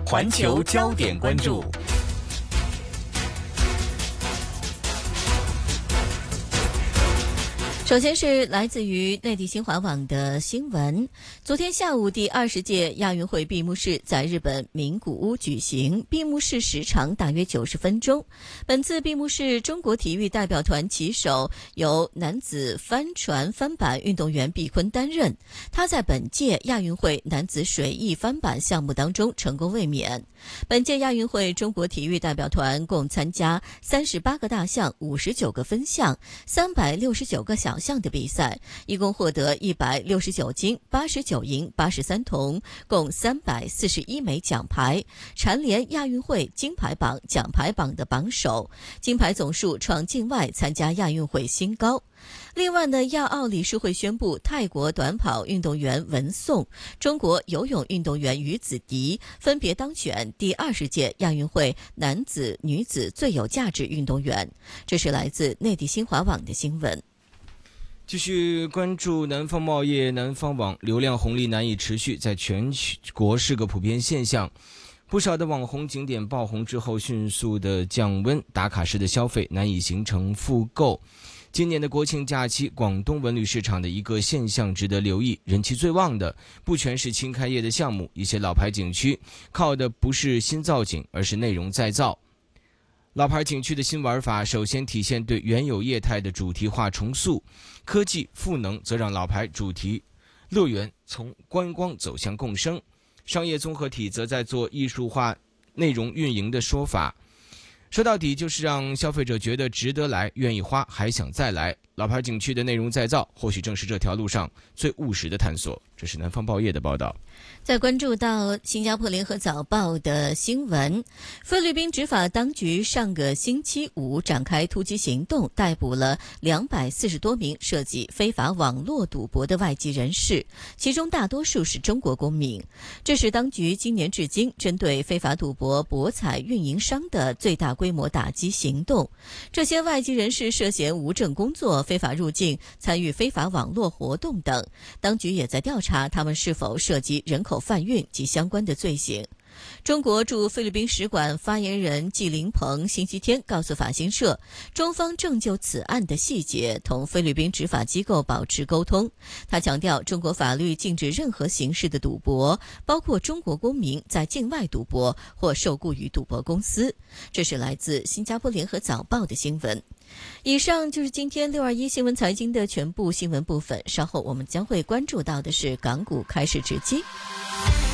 环球焦点关注。 首先是来自于内地新华网的新闻。昨天下午，第20届亚运会闭幕式在日本名古屋举行，闭幕式时长大约90分钟。本次闭幕式，中国体育代表团旗手由男子帆船翻板运动员毕坤担任，他在本届亚运会男子水翼翻板项目当中成功卫冕。本届亚运会，中国体育代表团共参加38个大项、59个分项、369个小项的比赛，一共获得169金、89银、83铜，共341枚奖牌，蝉联亚运会金牌榜、奖牌榜的榜首，金牌总数创境外参加亚运会新高。另外呢，亚奥理事会宣布，泰国短跑运动员文颂、中国游泳运动员于子迪分别当选第20届亚运会男子、女子最有价值运动员。这是来自内地新华网的新闻。 继续关注南方贸易，南方网流量红利难以持续，在全国是个普遍现象。不少的网红景点爆红之后迅速的降温，打卡式的消费难以形成复购。今年的国庆假期，广东文旅市场的一个现象值得留意，人气最旺的不全是新开业的项目，一些老牌景区靠的不是新造景，而是内容再造。老牌景区的新玩法首先体现对原有业态的主题化重塑，科技赋能则让老牌主题乐园从观光走向共生，商业综合体则在做艺术化内容运营的说法，说到底就是让消费者觉得值得来，愿意花，还想再来。老牌景区的内容再造或许正是这条路上最务实的探索。这是南方报业的报道。 再关注到新加坡联合早报的新闻，菲律宾执法当局上个星期五展开突击行动，逮捕了240多名涉及非法网络赌博的外籍人士，其中大多数是中国公民。这是当局今年至今针对非法赌博博彩运营商的最大规模打击行动。这些外籍人士涉嫌无证工作、非法入境、参与非法网络活动等，当局也在调查他们是否涉及人口贩运及相关的罪行。中国驻菲律宾使馆发言人纪凌鹏星期天告诉法新社，中方正就此案的细节同菲律宾执法机构保持沟通。他强调，中国法律禁止任何形式的赌博，包括中国公民在境外赌博或受雇于赌博公司。这是来自新加坡联合早报的新闻。以上就是今天621新闻财经的全部新闻部分，稍后我们将会关注到的是港股开市直击。